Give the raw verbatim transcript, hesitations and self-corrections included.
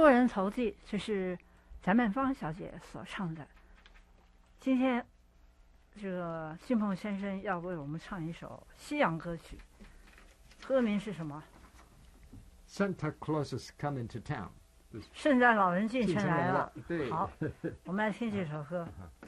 多人投递，这是翟曼芳小姐所唱的。今天这个信鹏先生要为我们唱一首西洋歌曲，歌名是什么？ Santa Claus is coming to town。 圣诞老人进城来了。 对， 好，我们来听这首歌。